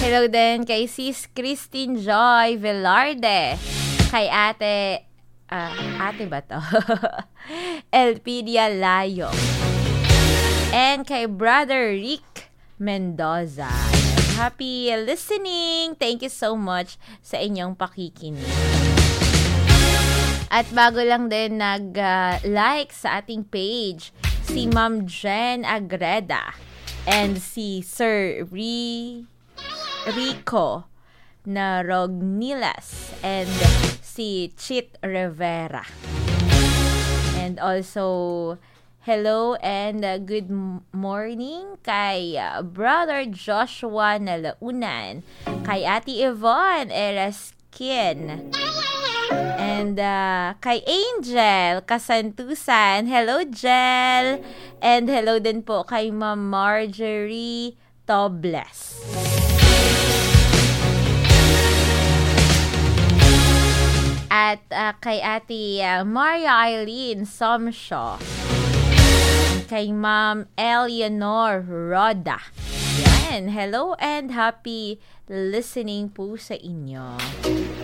Hello din kay Sis Christine Joy Velarde. Kay ate ba to? Elpidia Layo. And kay Brother Rick Mendoza. Happy listening! Thank you so much sa inyong pakikinig. At bago lang din nag-like sa ating page, si Ma'am Jen Agreda and si Sir Rico Narognilas and si Chit Rivera. And also, hello and good morning kay Brother Joshua Nalaunan, kay Ate Yvonne Eraskin, and kay Angel Kasantusan. Hello, Jel! And hello din po kay Ma'am Marjorie Tobles. At kay Ate Maria Eileen Somshaw. Kay Ma'am Eleanor Roda. Yan. Hello and happy listening po sa inyo.